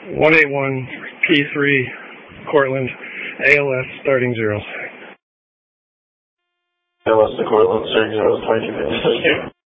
181P3, Cortland, ALS starting 0. ALS to Cortland, starting 0, 22.